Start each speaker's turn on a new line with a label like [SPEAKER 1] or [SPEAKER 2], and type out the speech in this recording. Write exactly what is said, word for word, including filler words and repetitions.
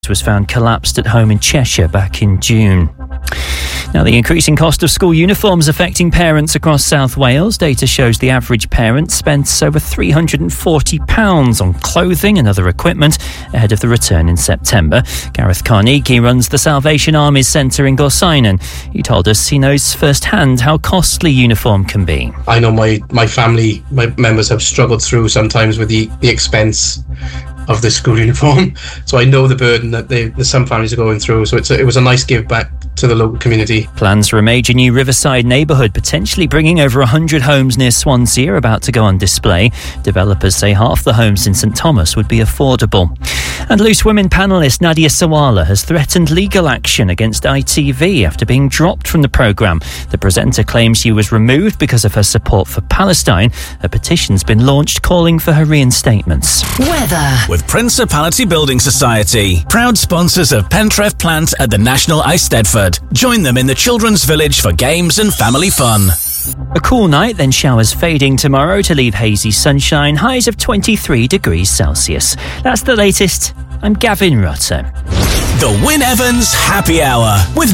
[SPEAKER 1] was found collapsed at home in Cheshire back in June. Now, the increasing cost of school uniforms affecting parents across South Wales. Data shows the average parent spent over three hundred forty pounds on clothing and other equipment ahead of the return in September. Gareth Carnegie runs the Salvation Army's Centre in Gorsinan. He told us he knows firsthand how costly uniform can be.
[SPEAKER 2] I know my, my family, my members have struggled through sometimes with the, the expense of the school uniform, so I know the burden that they, that some families are going through. So it's a, it was a nice give back to the local community.
[SPEAKER 1] Plans for a major new riverside neighbourhood, potentially bringing over one hundred homes near Swansea, are about to go on display. Developers say half the homes in St Thomas would be affordable. And Loose Women panellist Nadia Sawalha has threatened legal action against I T V after being dropped from the programme. The presenter claims she was removed because of her support for Palestine. A petition's been launched calling for her reinstatement.
[SPEAKER 3] Weather
[SPEAKER 4] with Principality Building Society, proud sponsors of Pentref Plant at the National Eisteddfod. Join them in the Children's Village for games and family fun.
[SPEAKER 1] A cool night, then showers fading tomorrow to leave hazy sunshine, highs of twenty-three degrees Celsius. That's the latest. I'm Gavin Rutter.
[SPEAKER 4] The Wyn Evans Happy Hour with